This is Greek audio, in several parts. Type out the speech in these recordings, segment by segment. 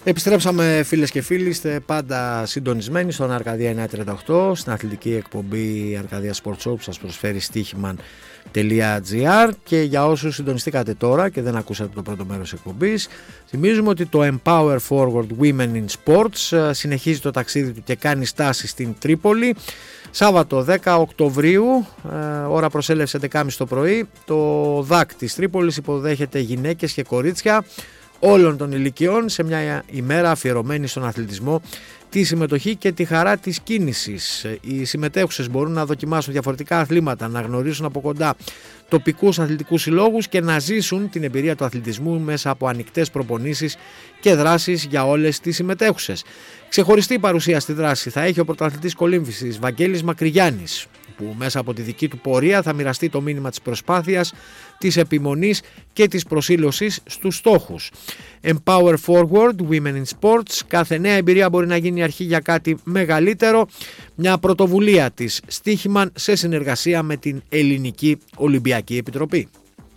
Επιστρέψαμε φίλες και φίλοι, είστε πάντα συντονισμένοι στον Αρκαδία 938, στην αθλητική εκπομπή Αρκαδία Sport Show που σας προσφέρει στοίχημαν.gr, και για όσους συντονιστήκατε τώρα και δεν ακούσατε το πρώτο μέρος εκπομπής, θυμίζουμε ότι το Empower Forward Women in Sports συνεχίζει το ταξίδι του και κάνει στάση στην Τρίπολη. Σάββατο 10 Οκτωβρίου, ώρα προσέλευση 11.30 το πρωί, το ΔΑΚ της Τρίπολης υποδέχεται γυναίκες και κορίτσια όλων των ηλικιών σε μια ημέρα αφιερωμένη στον αθλητισμό, τη συμμετοχή και τη χαρά της κίνησης. Οι συμμετέχουσες μπορούν να δοκιμάσουν διαφορετικά αθλήματα, να γνωρίσουν από κοντά τοπικούς αθλητικούς συλλόγους και να ζήσουν την εμπειρία του αθλητισμού μέσα από ανοιχτές προπονήσεις και δράσεις για όλες τις συμμετέχουσες. Ξεχωριστή παρουσία στη δράση θα έχει ο πρωταθλητής κολύμβησης Βαγγέλης Μακρυγιάννης, που μέσα από τη δική του πορεία θα μοιραστεί το μήνυμα της προσπάθειας, της επιμονής και της προσήλωσης στους στόχους. Empower Forward Women in Sports. Κάθε νέα εμπειρία μπορεί να γίνει αρχή για κάτι μεγαλύτερο. Μια πρωτοβουλία της Στοίχημαν σε συνεργασία με την Ελληνική Ολυμπιακή Επιτροπή.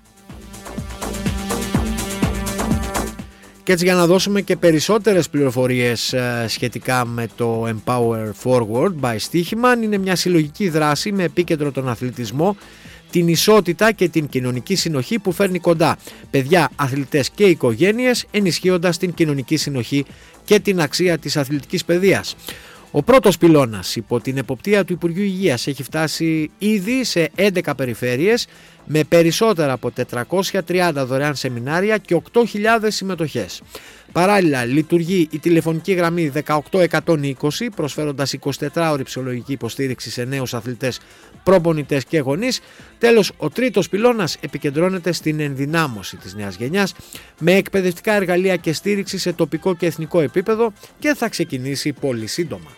Και έτσι, για να δώσουμε και περισσότερες πληροφορίες σχετικά με το Empower Forward by Στοίχημαν, είναι μια συλλογική δράση με επίκεντρο τον αθλητισμό, την ισότητα και την κοινωνική συνοχή που φέρνει κοντά παιδιά, αθλητές και οικογένειες, ενισχύοντας την κοινωνική συνοχή και την αξία της αθλητικής παιδείας. Ο πρώτος πυλώνας υπό την εποπτεία του Υπουργείου Υγείας έχει φτάσει ήδη σε 11 περιφέρειες με περισσότερα από 430 δωρεάν σεμινάρια και 8.000 συμμετοχές. Παράλληλα, λειτουργεί η τηλεφωνική γραμμή 18120, προσφέροντας 24ωρη ψυχολογική υποστήριξη σε νέους αθλητές, προπονητές και γονείς. Τέλος, ο τρίτος πυλώνας επικεντρώνεται στην ενδυνάμωση της νέας γενιάς με εκπαιδευτικά εργαλεία και στήριξη σε τοπικό και εθνικό επίπεδο και θα ξεκινήσει πολύ σύντομα.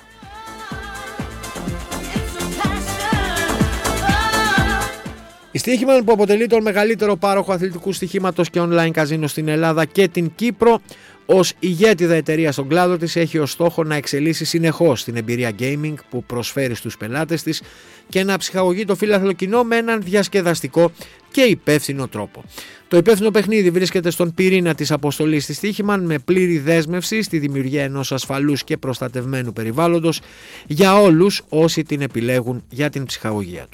Η Στοίχημαν, που αποτελεί τον μεγαλύτερο πάροχο αθλητικού στοιχήματος και online καζίνο στην Ελλάδα και την Κύπρο, ως ηγέτιδα εταιρεία στον κλάδο της, έχει ως στόχο να εξελίσσει συνεχώς την εμπειρία gaming που προσφέρει στους πελάτες της και να ψυχαγωγεί το φύλαθλο κοινό με έναν διασκεδαστικό και υπεύθυνο τρόπο. Το υπεύθυνο παιχνίδι βρίσκεται στον πυρήνα της αποστολής της Στοίχημαν, με πλήρη δέσμευση στη δημιουργία ενός ασφαλούς και προστατευμένου περιβάλλοντος για όλους όσοι την επιλέγουν για την ψυχαγωγία τους.